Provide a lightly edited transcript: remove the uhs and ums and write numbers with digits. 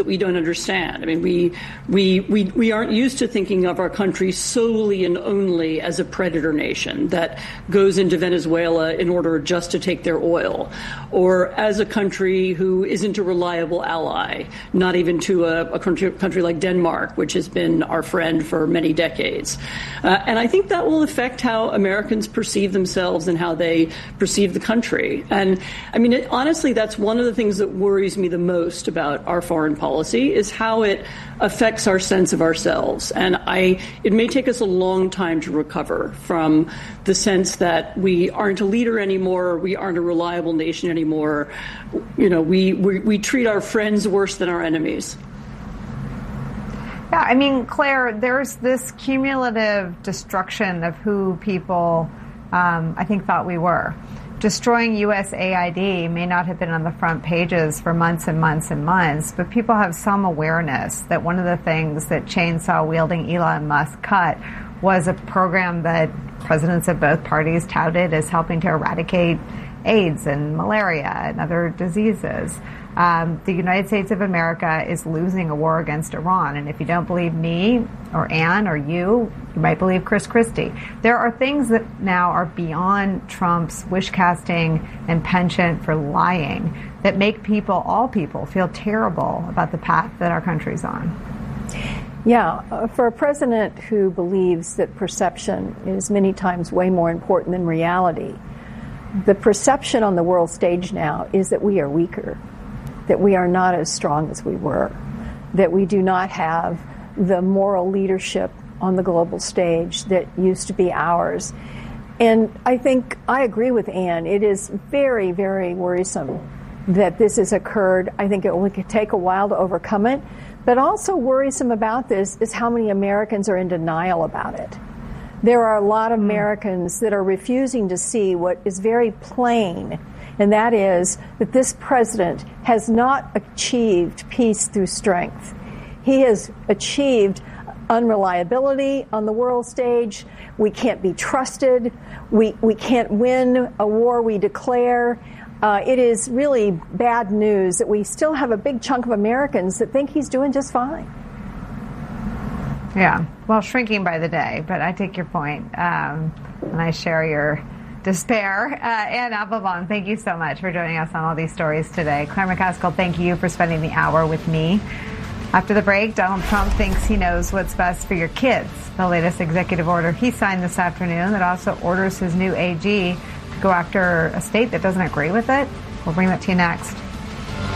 We don't understand. I mean, we aren't used to thinking of our country solely and only as a predator nation that goes into Venezuela in order just to take their oil, or as a country who isn't a reliable ally, not even to a country like Denmark, which has been our friend for many decades. And I think that will affect how Americans perceive themselves and how they perceive the country. And I mean, honestly, that's one of the things that worries me the most about our foreign policy is how it affects our sense of ourselves. And it may take us a long time to recover from the sense that we aren't a leader anymore, we aren't a reliable nation anymore. You know, we treat our friends worse than our enemies. Yeah, I mean, Claire, there's this cumulative destruction of who people, I think, thought we were. Destroying USAID may not have been on the front pages for months and months and months, but people have some awareness that one of the things that chainsaw-wielding Elon Musk cut was a program that presidents of both parties touted as helping to eradicate AIDS and malaria and other diseases. The United States of America is losing a war against Iran. And if you don't believe me or Ann or you might believe Chris Christie. There are things that now are beyond Trump's wish casting and penchant for lying that make people, all people, feel terrible about the path that our country's on. Yeah, for a president who believes that perception is many times way more important than reality, the perception on the world stage now is that we are weaker, that we are not as strong as we were, that we do not have the moral leadership on the global stage that used to be ours. And I think I agree with Ann. It is very, very worrisome that this has occurred. I think it will take a while to overcome it. But also worrisome about this is how many Americans are in denial about it. There are a lot of Americans that are refusing to see what is very plain, and that is that this president has not achieved peace through strength. He has achieved unreliability on the world stage. We can't be trusted. We can't win a war we declare. It is really bad news that we still have a big chunk of Americans that think he's doing just fine. Yeah, well, shrinking by the day, but I take your point, and I share your despair. Ann Applebaum, thank you so much for joining us on all these stories today. Claire McCaskill, thank you for spending the hour with me. After the break, Donald Trump thinks he knows what's best for your kids. The latest executive order he signed this afternoon that also orders his new AG to go after a state that doesn't agree with it. We'll bring that to you next.